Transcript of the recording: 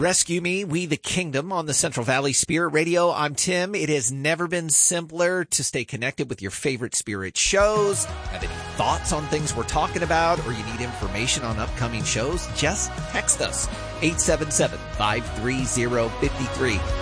Rescue Me, We the Kingdom on the Central Valley Spirit Radio. I'm Tim. It has never been simpler to stay connected with your favorite Spirit shows. Have any thoughts on things we're talking about, or you need information on upcoming shows? Just text us, 877-530-53.